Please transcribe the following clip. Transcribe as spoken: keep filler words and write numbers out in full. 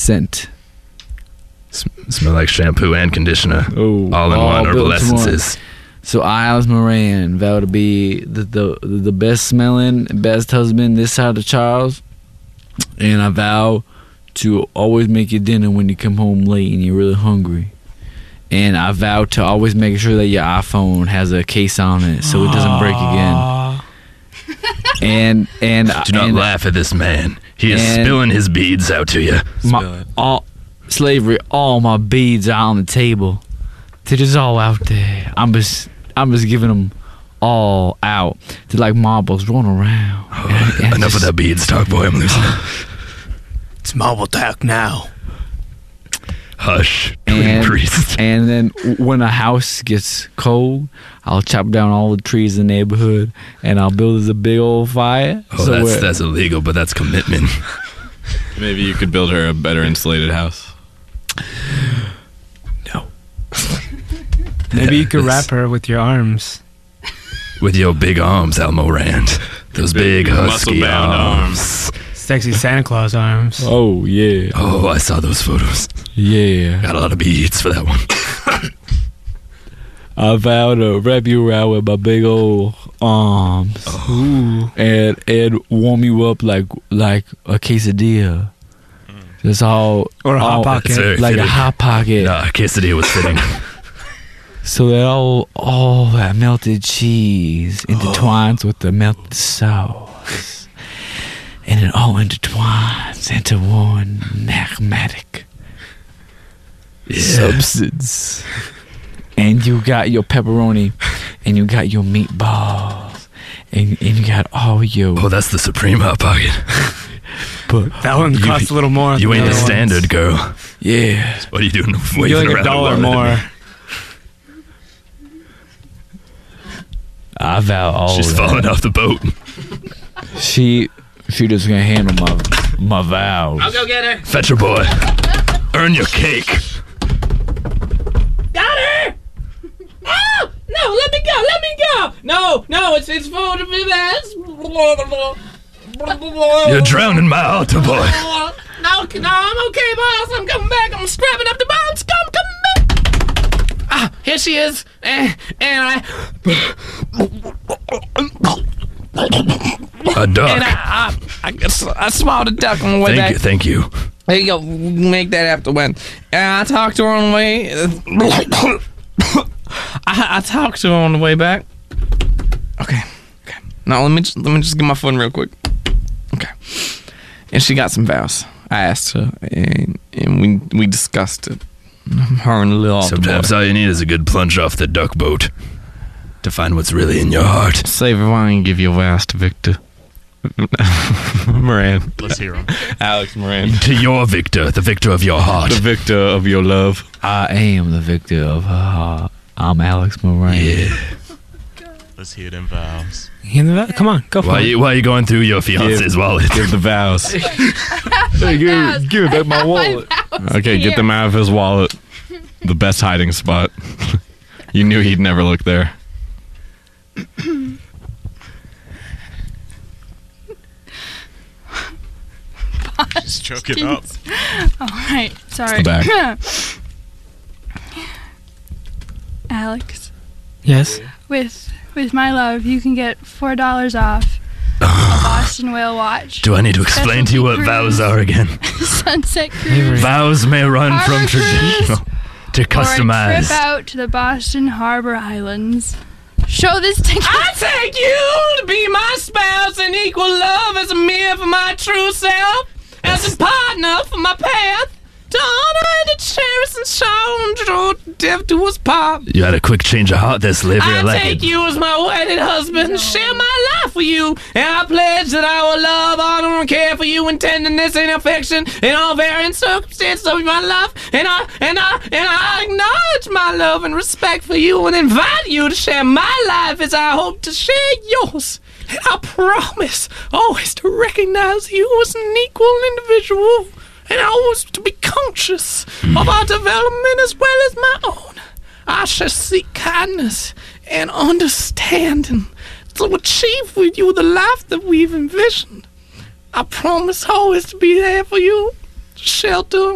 scent. S- smell like shampoo and conditioner. Oh, all in one herbal essences. So I, Alex Moran, vow to be the, the the best smelling, best husband this side of Charles, and I vow to always make you dinner when you come home late and you're really hungry. And I vow to always make sure that your iPhone has a case on it so it doesn't break again. and and do not and, laugh at this man. He is spilling his beads out to you. My, all slavery, all my beads are on the table. They're just all out there. I'm just, I'm just giving them all out. They're like marbles rolling around. Oh, and, and enough just, of that beads talk, boy. I'm losing it. It's marble talk now. Hush, and, priest. And then when a house gets cold, I'll chop down all the trees in the neighborhood and I'll build us a big old fire. Oh, so that's that's illegal, but that's commitment. Maybe you could build her a better insulated house. No. Maybe you could wrap her with your arms. With your big arms, Almo Rand. Those big, big husky muscle-bound arms. arms. Sexy Santa Claus arms. Oh, yeah. Oh, I saw those photos. Yeah. Got a lot of beads for that one. I vow to wrap you around with my big old arms. Oh. And and warm you up like like a quesadilla. Mm. Just all or a all, hot pocket, like fitting. a hot pocket. Nah, quesadilla was fitting. So that all all that melted cheese intertwines oh. with the melted sauce, and it all intertwines into one magmatic yeah. substance. And you got your pepperoni, and you got your meatballs, and, and you got all your... Oh, that's the Supreme Hot Pocket. But that one costs a little more. You ain't a standard ones. girl. Yeah. What are you doing? You're like a dollar more. I vow all She's that. falling off the boat. She she just gonna handle my my vows. I'll go get her. Fetch her, boy. Earn your cake. Got her! Oh! No, let me go, let me go! No, no, it's it's for the best. You're drowning my altar, boy. No, no, I'm okay, boss. I'm coming back. I'm strapping up the bounce. Come, come back. Ah, here she is. And, and I... A duck. And I, I, I, I swallowed a duck on the way thank back. You, thank you. There you go. Make that after when. And I talked to her on the way. I, I talked to her on the way back. Okay. Okay. Now let me just, let me just get my phone real quick. Okay. And she got some vows. I asked her, and and we we discussed it. Her and the little altar Sometimes boy. all you need is a good plunge off the duck boat to find what's really in your heart. Save her, why don't you give your vows to Victor? Moran. Let's hear him. Alex Moran. To your Victor, the victor of your heart. The victor of your love. I am the victor of her heart. I'm Alex Moran. Yeah. Let's hear them vows. Hear that? Come on, go for Why it. you, why are you going through your fiance's Give- wallet? Give the vows. Hey, give, give back my wallet. Okay, get them out of his wallet. The best hiding spot. You knew he'd never look there. Just choke it up. All right, sorry. The Alex, Yes. with with my love, you can get four dollars off a Boston Whale watch. Do I need to explain to you what Specialty vows are again? Sunset cruise. Vows may run Harbor from cruise. traditional to Or a trip customized. out to the Boston Harbor Islands. Show this ticket. I take you to be my spouse and equal love as a mirror for my true self, as a partner for my path, to honor and to cherish and show death to us part. You had a quick change of heart there, slavery. I, I like take it. you as my wedded husband, share my life with you, and I pledge that I will love, honor, and care for you in tenderness and affection in all varying circumstances of my life, and I and I and I acknowledge my love and respect for you, and invite you to share my life as I hope to share yours. And I promise always to recognize you as an equal individual, and always to be conscious of our development as well as my own. I shall seek kindness and understanding to achieve with you the life that we've envisioned. I promise always to be there for you, to shelter